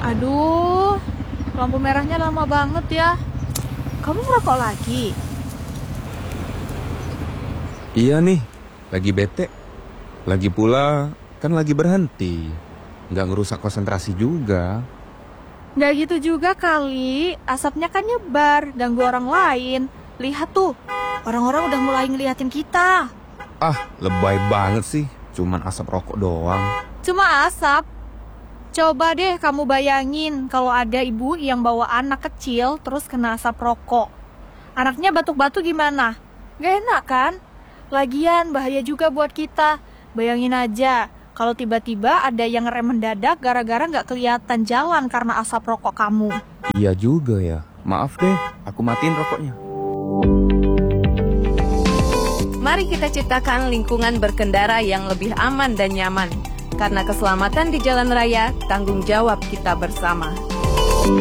Aduh, lampu merahnya lama banget ya. Kamu ngerokok lagi? Iya nih, lagi bete. Lagi pula, kan lagi berhenti. Nggak ngerusak konsentrasi juga. Nggak gitu juga kali, asapnya kan nyebar, ganggu orang lain. Lihat tuh, orang-orang udah mulai ngeliatin kita. Ah, lebay banget sih. Cuman asap rokok doang. Cuma asap. Coba deh kamu bayangin kalau ada ibu yang bawa anak kecil terus kena asap rokok. Anaknya batuk-batuk gimana? Gak enak kan? Lagian bahaya juga buat kita. Bayangin aja, kalau tiba-tiba ada yang ngerem mendadak gara-gara gak kelihatan jalan karena asap rokok kamu. Iya juga ya. Maaf deh, aku matiin rokoknya. Mari kita ciptakan lingkungan berkendara yang lebih aman dan nyaman. Karena keselamatan di jalan raya, tanggung jawab kita bersama.